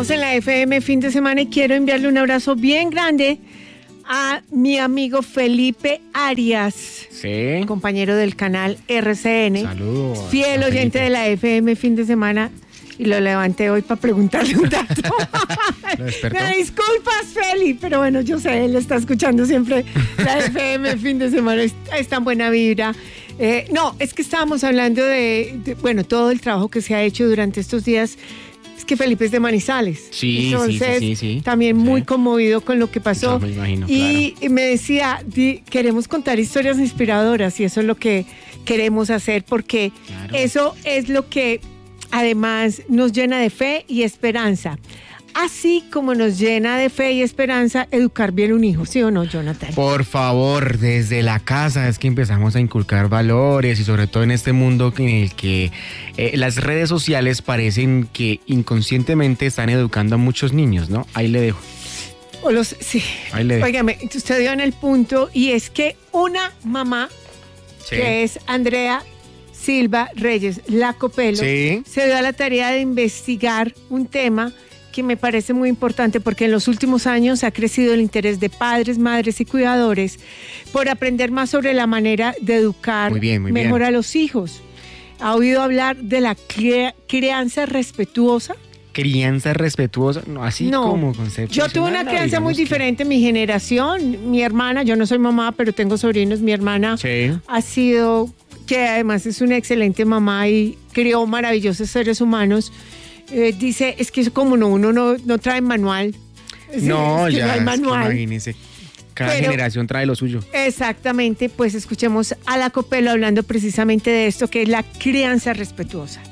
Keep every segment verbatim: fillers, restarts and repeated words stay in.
Estamos en la F M fin de semana y quiero enviarle un abrazo bien grande a mi amigo Felipe Arias, sí, compañero del canal R C N. Saludos. Fiel oyente de la F M fin de semana. Y lo levanté hoy para preguntarle un dato. ¿Lo despertó? Me disculpas, Feli, pero bueno, yo sé, él está escuchando siempre la F M fin de semana. Es, es tan buena vibra. Eh, no, es que estábamos hablando de, de, bueno, todo el trabajo que se ha hecho durante estos días. Es que Felipe es de Manizales. Sí, Entonces, sí, sí, sí, sí. también sí. muy conmovido con lo que pasó. No, me imagino, y, claro. y me decía, di, queremos contar historias inspiradoras y eso es lo que queremos hacer porque Claro. eso es lo que además nos llena de fe y esperanza. Así como nos llena de fe y esperanza educar bien un hijo, ¿sí o no, Jonathan? Por favor, desde la casa es que empezamos a inculcar valores y sobre todo en este mundo en el que eh, las redes sociales parecen que inconscientemente están educando a muchos niños, ¿no? Ahí le dejo. O los, sí. Ahí le dejo. Óigame, usted dio en el punto y es que una mamá, Sí. que es Andrea Silva Reyes Lacopelo, Sí. se dio a la tarea de investigar un tema que me parece muy importante porque en los últimos años ha crecido el interés de padres, madres y cuidadores por aprender más sobre la manera de educar Muy bien, muy mejor bien. a los hijos. ¿Ha oído hablar de la cri- crianza respetuosa? Crianza respetuosa, no, así No. como concepto. Yo tuve una crianza muy diferente en mi generación. Mi hermana, yo no soy mamá, pero tengo sobrinos. Mi hermana Sí. ha sido, que además es una excelente mamá y crió maravillosos seres humanos. Eh, dice, es que como no, uno no, no trae manual. Es- No, es que ya, no hay es que manual. imagínese. Cada Pero- generación trae lo suyo. Exactamente, pues escuchemos a Lacopelo hablando precisamente de esto, que es la crianza respetuosa.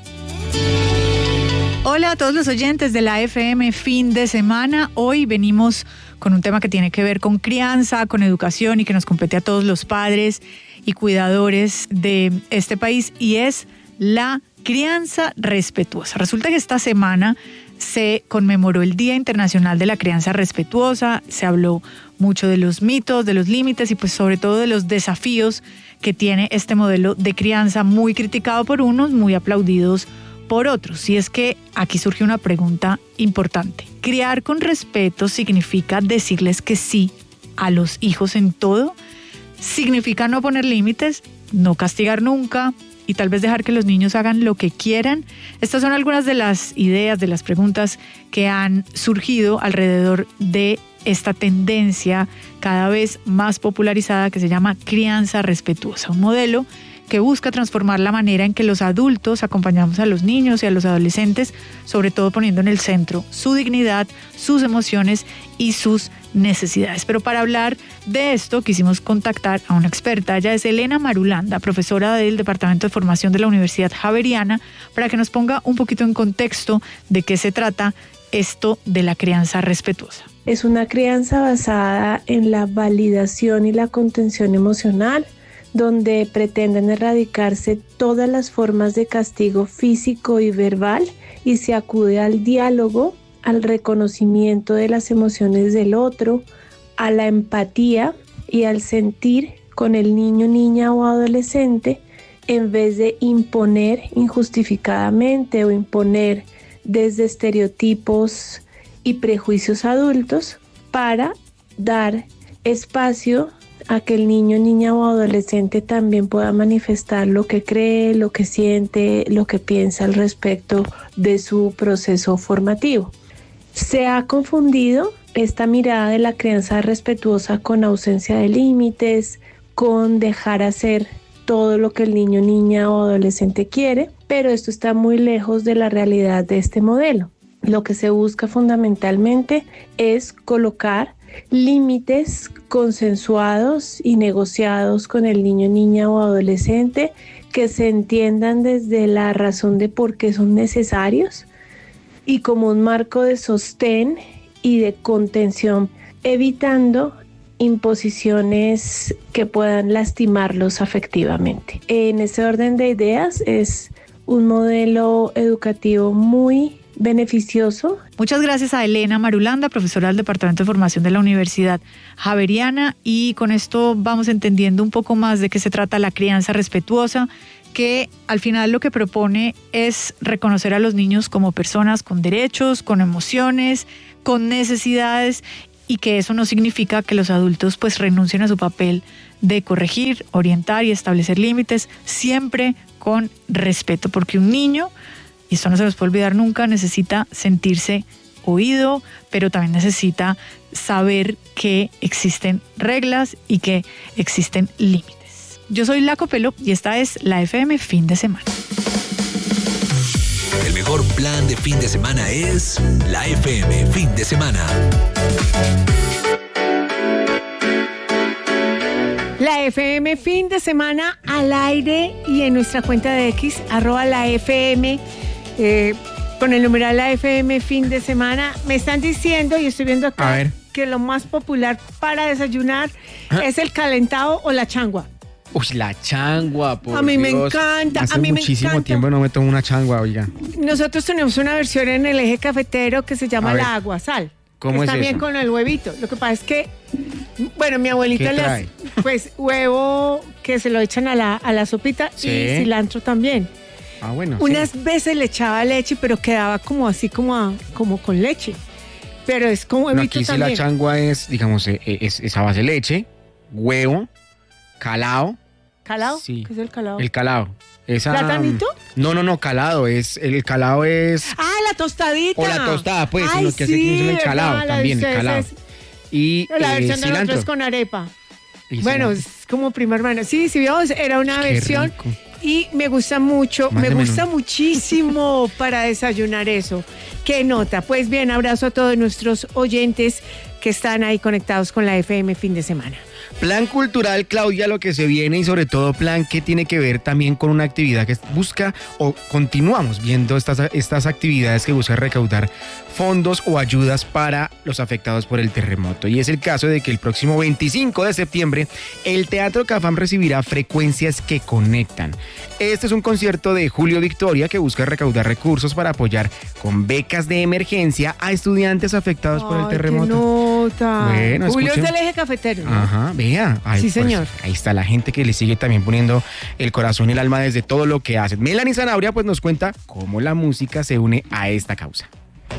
Hola a todos los oyentes de la F M fin de semana. Hoy venimos con un tema que tiene que ver con crianza, con educación y que nos compete a todos los padres y cuidadores de este país y es la crianza respetuosa. Resulta que esta semana se conmemoró el Día Internacional de la Crianza Respetuosa, se habló mucho de los mitos, de los límites y pues sobre todo de los desafíos que tiene este modelo de crianza muy criticado por unos, muy aplaudidos por otros. Y es que aquí surge una pregunta importante. ¿Criar con respeto significa decirles que sí a los hijos en todo? ¿Significa no poner límites, no castigar nunca y tal vez dejar que los niños hagan lo que quieran? Estas son algunas de las ideas, de las preguntas que han surgido alrededor de esta tendencia cada vez más popularizada que se llama crianza respetuosa, un modelo que busca transformar la manera en que los adultos acompañamos a los niños y a los adolescentes, sobre todo poniendo en el centro su dignidad, sus emociones y sus necesidades. Pero para hablar de esto quisimos contactar a una experta. Ella es Elena Marulanda, profesora del Departamento de Formación de la Universidad Javeriana, para que nos ponga un poquito en contexto de qué se trata esto de la crianza respetuosa. Es una crianza basada en la validación y la contención emocional, donde pretenden erradicarse todas las formas de castigo físico y verbal y se acude al diálogo, al reconocimiento de las emociones del otro, a la empatía y al sentir con el niño, niña o adolescente en vez de imponer injustificadamente o imponer desde estereotipos y prejuicios adultos para dar espacio a que el niño, niña o adolescente también pueda manifestar lo que cree, lo que siente, lo que piensa al respecto de su proceso formativo. Se ha confundido esta mirada de la crianza respetuosa con ausencia de límites, con dejar hacer todo lo que el niño, niña o adolescente quiere, pero esto está muy lejos de la realidad de este modelo. Lo que se busca fundamentalmente es colocar límites consensuados y negociados con el niño, niña o adolescente que se entiendan desde la razón de por qué son necesarios y como un marco de sostén y de contención, evitando imposiciones que puedan lastimarlos afectivamente. En ese orden de ideas es un modelo educativo muy beneficioso. Muchas gracias a Elena Marulanda, profesora del Departamento de Formación de la Universidad Javeriana, y con esto vamos entendiendo un poco más de qué se trata la crianza respetuosa, que al final lo que propone es reconocer a los niños como personas con derechos, con emociones, con necesidades, y que eso no significa que los adultos pues renuncien a su papel de corregir, orientar y establecer límites, siempre con respeto, porque un niño, y esto no se nos puede olvidar nunca, necesita sentirse oído, pero también necesita saber que existen reglas y que existen límites. Yo soy La Copelo y esta es la F M Fin de Semana. El mejor plan de fin de semana es la F M Fin de Semana. La F M Fin de Semana al aire y en nuestra cuenta de X, arroba la F M, eh, con el numeral la F M Fin de Semana. Me están diciendo, y estoy viendo acá, que lo más popular para desayunar ¿Ah? es el calentado o la changua. Uy, la changua, por A mí Dios. me encanta, Hace a mí me muchísimo encanta. tiempo no me tomo una changua, oiga. Nosotros tenemos una versión en el eje cafetero que se llama A ver. la aguasal. ¿Cómo es También eso? con el huevito. Lo que pasa es que, bueno, mi abuelita ¿Qué le trae? hace, pues, huevo que se lo echan a la, a la sopita Sí. y cilantro también. Ah, bueno, Unas sí. veces le echaba leche, pero quedaba como así, como, a- como con leche. Pero es con No, huevito aquí sí también. la changua es, digamos, eh, eh, es, es a base de leche, huevo, calado. ¿Calado? Sí. ¿Qué es el calado? El calado. Esa, ¿Platanito? No, no, no, calado. Es, el calado es... Ah, la tostadita. O la tostada, pues, Ay, sino que hace sí, que usen el calado verdad, la de también, el ustedes calado. es- Y La eh, versión de nosotros cilantro. es con arepa. Y Bueno, cilantro. es como prima hermana. Sí, sí, vamos, era una Qué versión rico. y me gusta mucho, Más me de gusta menú. muchísimo para desayunar eso. ¿Qué nota? Pues bien, abrazo a todos nuestros oyentes que están ahí conectados con la F M Fin de Semana. Plan cultural, Claudia, lo que se viene y sobre todo plan que tiene que ver también con una actividad que busca o continuamos viendo estas, estas actividades que buscan recaudar fondos o ayudas para los afectados por el terremoto. Y es el caso de que el próximo veinticinco de septiembre el Teatro Cafam recibirá Frecuencias que Conectan. Este es un concierto de Julio Victoria que busca recaudar recursos para apoyar con becas de emergencia a estudiantes afectados por el Ay, terremoto. qué nota. Bueno, Julio escuchen. es del eje cafetero, ¿no? Ajá, vea. Ay, Sí, pues, señor. ahí está la gente que le sigue también poniendo el corazón y el alma desde todo lo que hacen. Melanie Zanabria pues nos cuenta cómo la música se une a esta causa.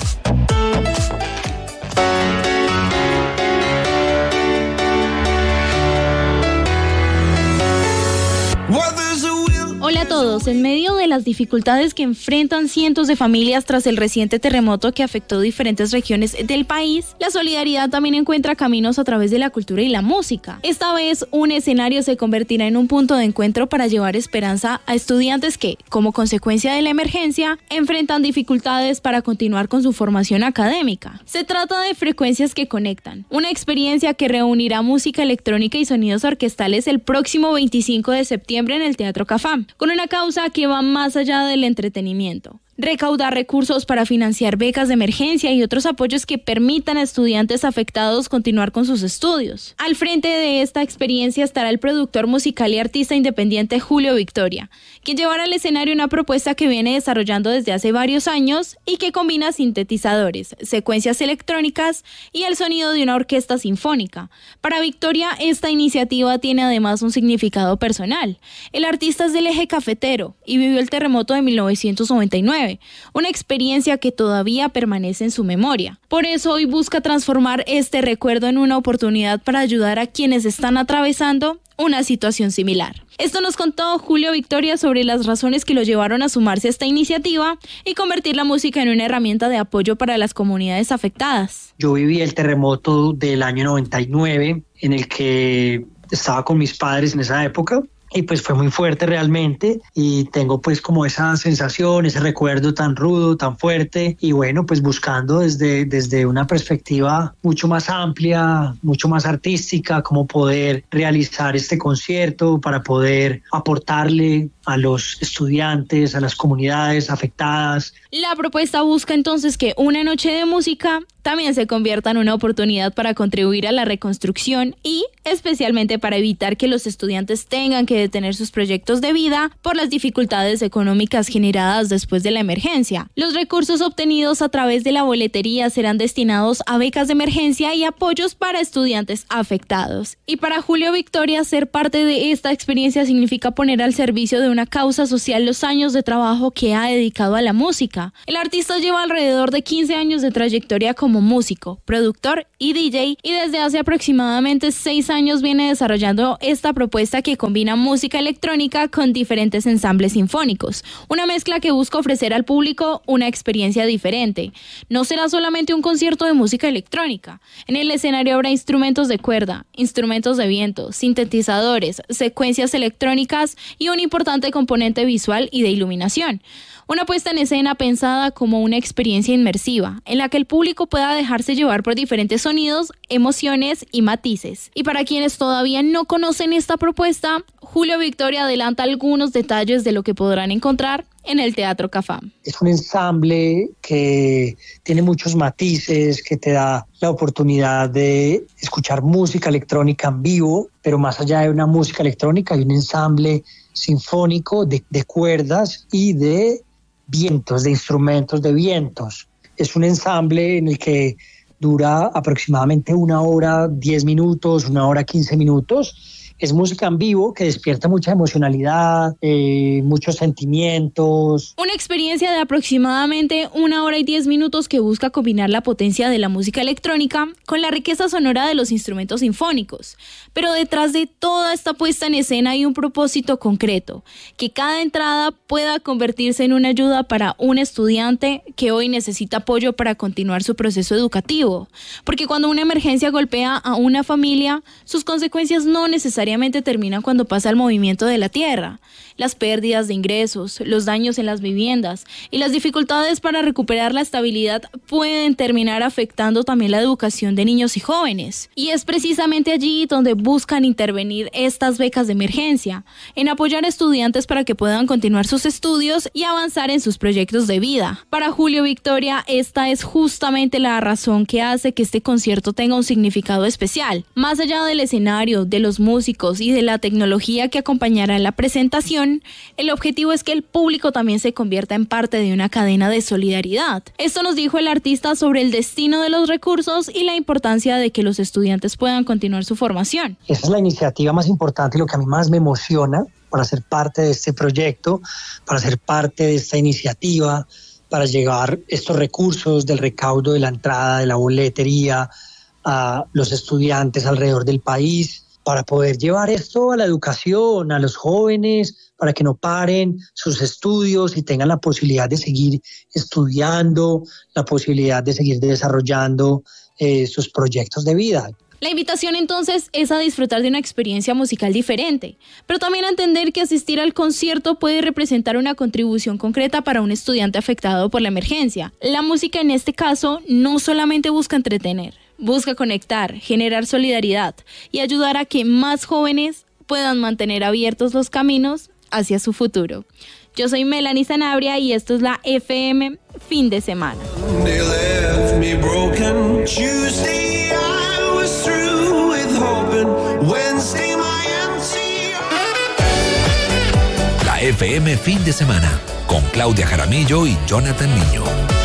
Hola a todos, en medio de las dificultades que enfrentan cientos de familias tras el reciente terremoto que afectó diferentes regiones del país, la solidaridad también encuentra caminos a través de la cultura y la música. Esta vez, un escenario se convertirá en un punto de encuentro para llevar esperanza a estudiantes que, como consecuencia de la emergencia, enfrentan dificultades para continuar con su formación académica. Se trata de Frecuencias que Conectan, una experiencia que reunirá música electrónica y sonidos orquestales el próximo veinticinco de septiembre en el Teatro Cafam, con una causa que va más allá del entretenimiento. Recaudar recursos para financiar becas de emergencia y otros apoyos que permitan a estudiantes afectados continuar con sus estudios. Al frente de esta experiencia estará el productor musical y artista independiente Julio Victoria, quien llevará al escenario una propuesta que viene desarrollando desde hace varios años y que combina sintetizadores, secuencias electrónicas y el sonido de una orquesta sinfónica. Para Victoria, esta iniciativa tiene además un significado personal. El artista es del eje cafetero y vivió el terremoto de mil novecientos noventa y nueve. Una experiencia que todavía permanece en su memoria. Por eso hoy busca transformar este recuerdo en una oportunidad para ayudar a quienes están atravesando una situación similar. Esto nos contó Julio Victoria sobre las razones que lo llevaron a sumarse a esta iniciativa y convertir la música en una herramienta de apoyo para las comunidades afectadas. Yo viví el terremoto del año noventa y nueve, en el que estaba con mis padres en esa época. Y pues fue muy fuerte realmente y tengo pues como esa sensación, ese recuerdo tan rudo, tan fuerte y bueno, pues buscando desde, desde una perspectiva mucho más amplia, mucho más artística, cómo poder realizar este concierto para poder aportarle a los estudiantes, a las comunidades afectadas. La propuesta busca entonces que una noche de música también se convierta en una oportunidad para contribuir a la reconstrucción y especialmente para evitar que los estudiantes tengan que detener sus proyectos de vida por las dificultades económicas generadas después de la emergencia. Los recursos obtenidos a través de la boletería serán destinados a becas de emergencia y apoyos para estudiantes afectados. Y para Julio Victoria, ser parte de esta experiencia significa poner al servicio de una causa social los años de trabajo que ha dedicado a la música. El artista lleva alrededor de quince años de trayectoria como músico, productor y D J, y desde hace aproximadamente seis años viene desarrollando esta propuesta que combina música electrónica con diferentes ensambles sinfónicos, una mezcla que busca ofrecer al público una experiencia diferente. No será solamente un concierto de música electrónica. En el escenario habrá instrumentos de cuerda, instrumentos de viento, sintetizadores, secuencias electrónicas y un importante componente visual y de iluminación. Una puesta en escena pensada como una experiencia inmersiva, en la que el público pueda dejarse llevar por diferentes sonidos, emociones y matices. Y para quienes todavía no conocen esta propuesta, Julio Victoria adelanta algunos detalles de lo que podrán encontrar en el Teatro Cafam. Es un ensamble que tiene muchos matices, que te da la oportunidad de escuchar música electrónica en vivo, pero más allá de una música electrónica hay un ensamble sinfónico de, de cuerdas y de vientos, de instrumentos de vientos. Es un ensamble en el que dura aproximadamente una hora, diez minutos, una hora, quince minutos. Es música en vivo que despierta mucha emocionalidad, eh, muchos sentimientos. Una experiencia de aproximadamente una hora y diez minutos que busca combinar la potencia de la música electrónica con la riqueza sonora de los instrumentos sinfónicos. Pero detrás de toda esta puesta en escena hay un propósito concreto, que cada entrada pueda convertirse en una ayuda para un estudiante que hoy necesita apoyo para continuar su proceso educativo. Porque cuando una emergencia golpea a una familia, sus consecuencias no necesariamente terminan cuando pasa el movimiento de la tierra. Las pérdidas de ingresos, los daños en las viviendas y las dificultades para recuperar la estabilidad pueden terminar afectando también la educación de niños y jóvenes. Y es precisamente allí donde buscan intervenir estas becas de emergencia, en apoyar a estudiantes para que puedan continuar sus estudios y avanzar en sus proyectos de vida. Para Julio Victoria, esta es justamente la razón que hace que este concierto tenga un significado especial. Más allá del escenario, de los músicos y de la tecnología que acompañará la presentación, el objetivo es que el público también se convierta en parte de una cadena de solidaridad. Esto nos dijo el artista sobre el destino de los recursos y la importancia de que los estudiantes puedan continuar su formación. Esa es la iniciativa más importante y lo que a mí más me emociona para ser parte de este proyecto, para ser parte de esta iniciativa, para llevar estos recursos del recaudo de la entrada, de la boletería a los estudiantes alrededor del país, para poder llevar esto a la educación, a los jóvenes, para que no paren sus estudios y tengan la posibilidad de seguir estudiando, la posibilidad de seguir desarrollando eh, sus proyectos de vida. La invitación entonces es a disfrutar de una experiencia musical diferente, pero también a entender que asistir al concierto puede representar una contribución concreta para un estudiante afectado por la emergencia. La música en este caso no solamente busca entretener, busca conectar, generar solidaridad y ayudar a que más jóvenes puedan mantener abiertos los caminos hacia su futuro. Yo soy Melanie Sanabria y esto es la F M Fin de Semana. La F M Fin de Semana con Claudia Jaramillo y Jonathan Niño.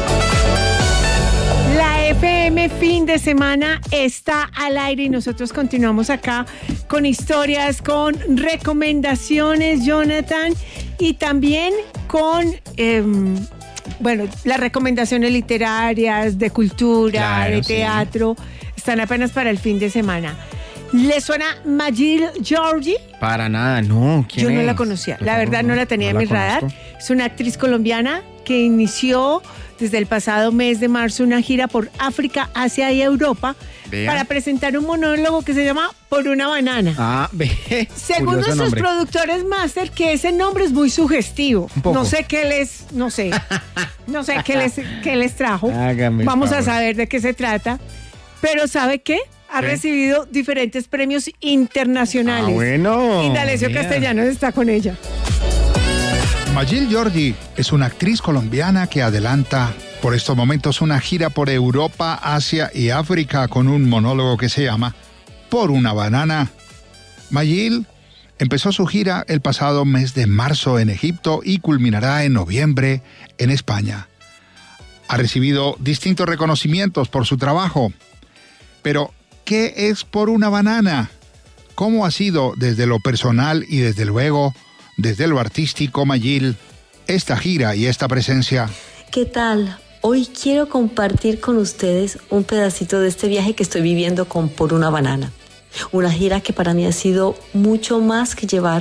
La F M Fin de Semana está al aire y nosotros continuamos acá con historias, con recomendaciones, Jonathan, y también con, eh, bueno, las recomendaciones literarias, de cultura, Claro, de teatro, sí. Están apenas para el fin de semana. ¿Le suena Magil Georgi? Para nada, no. ¿Quién Yo no es? la conocía, Yo la verdad no la tenía no en mi la radar. conozco. Es una actriz colombiana que inició desde el pasado mes de marzo una gira por África, Asia y Europa Vea. para presentar un monólogo que se llama Por una banana. Ah, ve. Según Curioso nuestros nombre. productores master, que ese nombre es muy sugestivo. Un poco. No sé qué les, no sé, no sé qué les, qué les trajo. Hágame el Vamos a favor. saber de qué se trata. Pero ¿sabe qué? Ha ¿Qué? recibido diferentes premios internacionales. Ah, bueno. Indalecio Mira. Castellanos está con ella. Mayil Giorgi es una actriz colombiana que adelanta por estos momentos una gira por Europa, Asia y África con un monólogo que se llama Por una banana. Mayil empezó su gira el pasado mes de marzo en Egipto y culminará en noviembre en España. Ha recibido distintos reconocimientos por su trabajo. Pero, ¿qué es Por una banana? ¿Cómo ha sido desde lo personal y desde luego desde lo artístico, Mayil, esta gira y esta presencia? ¿Qué tal? Hoy quiero compartir con ustedes un pedacito de este viaje que estoy viviendo con Por una banana. Una gira que para mí ha sido mucho más que llevar